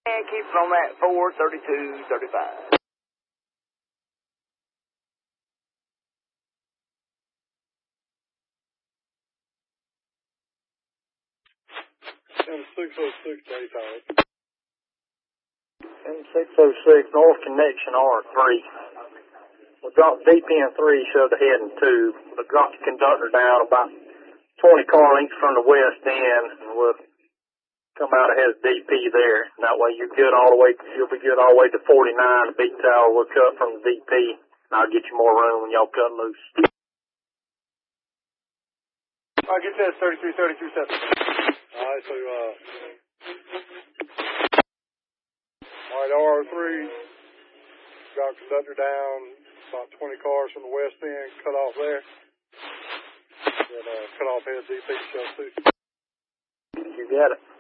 And keep it on that 432, 35. 606 to 8 hours. 606 North Connection R3. We'll drop DP in 3, shove the head in 2. We'll drop the conductor down about 20 car lengths from the west end, and we'll come out ahead of DP there. And that way you'll be good all the way to 49. The beat tower will cut from the DP, and I'll get you more room when y'all cut loose. I'll get that 33, 7. Alright, so, alright, R3, got conductor down, about 20 cars from the west end, cut off there. Then, cut off head DP, shove 2. You got it.